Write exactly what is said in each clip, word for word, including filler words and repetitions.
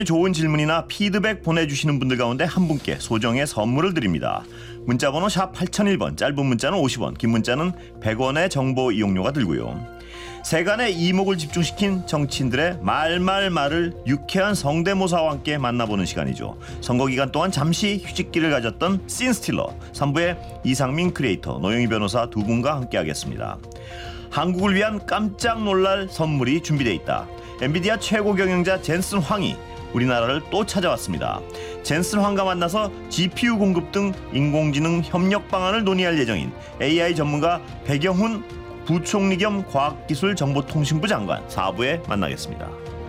좋은 질문이나 피드백 보내주시는 분들 가운데 한 분께 소정의 선물을 드립니다. 문자번호 샵 팔공공일 번, 짧은 문자는 오십 원, 긴 문자는 백 원의 정보 이용료가 들고요. 세간의 이목을 집중시킨 정치인들의 말말말을 유쾌한 성대모사와 함께 만나보는 시간이죠. 선거기간 동안 잠시 휴식기를 가졌던 씬스틸러, 삼 부의 이상민 크리에이터, 노영희 변호사 두 분과 함께하겠습니다. 한국을 위한 깜짝 놀랄 선물이 준비되어 있다. 엔비디아 최고 경영자 젠슨 황이 우리나라를 또 찾아왔습니다. 젠슨 황과 만나서 지피유 공급 등 인공지능 협력 방안을 논의할 예정인 에이아이 전문가 백영훈 부총리 겸 과학기술정보통신부 장관, 사 부에 만나겠습니다.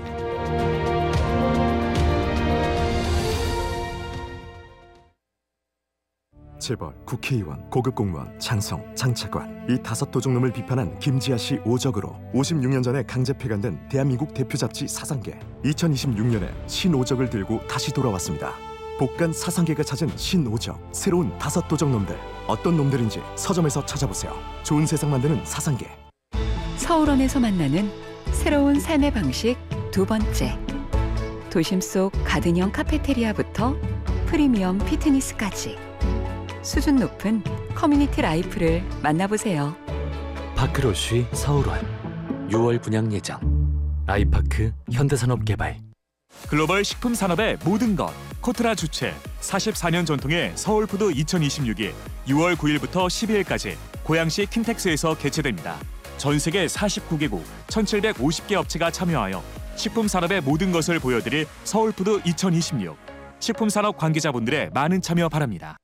재벌, 국회의원, 고급 공무원, 장성, 장차관 이 다섯 도둑놈을 비판한 김지아 씨 오적으로 오십육 년 전에 강제 폐간된 대한민국 대표 잡지 사상계. 이천이십육 년에 신오적을 들고 다시 돌아왔습니다. 복간 사상계가 찾은 신오적, 새로운 다섯 도적놈들. 어떤 놈들인지 서점에서 찾아보세요. 좋은 세상 만드는 사상계. 서울원에서 만나는 새로운 삶의 방식 두 번째. 도심 속 가든형 카페테리아부터 프리미엄 피트니스까지 수준 높은 커뮤니티 라이프를 만나보세요. 파크로쉬 서울원 유월 분양 예정. 아이파크 현대산업개발. 글로벌 식품 산업의 모든 것 코트라 주최 사십사 년 전통의 서울푸드 이천이십육이 유월 구일부터 십이일까지 고양시 킨텍스에서 개최됩니다. 전 세계 사십구 개국 천칠백오십 개 업체가 참여하여 식품 산업의 모든 것을 보여드릴 서울푸드 이천이십육. 식품 산업 관계자분들의 많은 참여 바랍니다.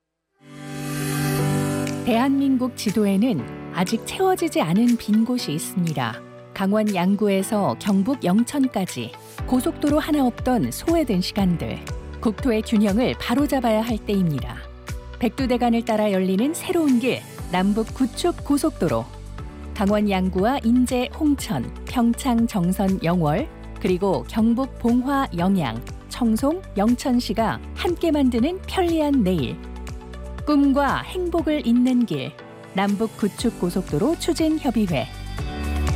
대한민국 지도에는 아직 채워지지 않은 빈 곳이 있습니다. 강원 양구에서 경북 영천까지 고속도로 하나 없던 소외된 시간들. 국토의 균형을 바로잡아야 할 때입니다. 백두대간을 따라 열리는 새로운 길, 남북 구축 고속도로. 강원 양구와 인제, 홍천, 평창, 정선, 영월, 그리고 경북 봉화, 영양, 청송, 영천시가 함께 만드는 편리한 내일. 꿈과 행복을 잇는 길, 남북 구축 고속도로 추진협의회.